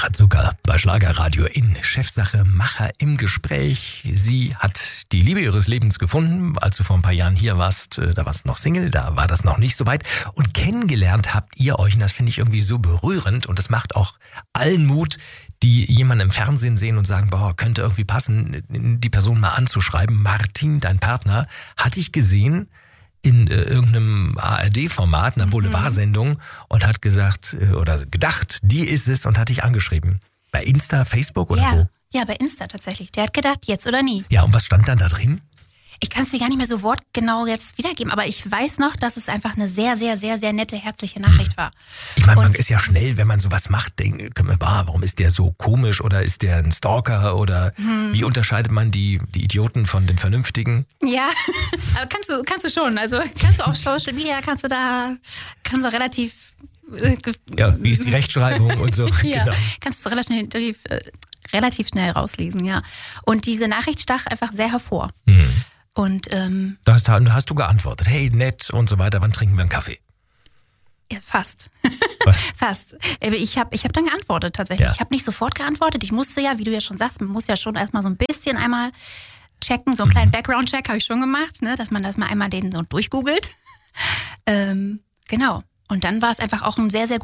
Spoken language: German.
Sandra Zucker bei Schlagerradio in Chefsache Macher im Gespräch. Sie hat die Liebe ihres Lebens gefunden. Als du vor ein paar Jahren hier warst, da warst du noch Single, da war das noch nicht so weit. Und kennengelernt habt ihr euch, und das finde ich irgendwie so berührend. Und das macht auch allen Mut, die jemanden im Fernsehen sehen und sagen, boah, könnte irgendwie passen, die Person mal anzuschreiben. Martin, dein Partner, hatte ich gesehen in irgendeinem ARD-Format, einer Boulevardsendung, und hat gesagt oder gedacht, die ist es, und hat dich angeschrieben. Bei Insta, Facebook oder wo? Ja, bei Insta tatsächlich. Der hat gedacht, jetzt oder nie. Ja, und was stand dann da drin? Ich kann es dir gar nicht mehr so wortgenau jetzt wiedergeben, aber ich weiß noch, dass es einfach eine sehr, sehr, sehr, sehr nette, herzliche Nachricht war. Ich meine, man ist ja schnell, wenn man sowas macht, denkt man, warum ist der so komisch oder ist der ein Stalker oder wie unterscheidet man die Idioten von den Vernünftigen? Ja, aber kannst du schon. Also kannst du auf Social Media, kannst du relativ... Ja, wie ist die Rechtschreibung und so. Ja, genau. kannst du relativ schnell rauslesen, ja. Und diese Nachricht stach einfach sehr hervor. Und Da hast du geantwortet, hey, nett und so weiter, wann trinken wir einen Kaffee? ja, fast. Was? Fast. Ich hab dann geantwortet tatsächlich. Ja. Ich habe nicht sofort geantwortet. Ich musste ja, wie du ja schon sagst, man muss ja schon erstmal so ein bisschen einmal checken, so einen kleinen Background-Check habe ich schon gemacht, ne, dass man das mal einmal den so durchgoogelt. Genau. Und dann war es einfach auch ein sehr, sehr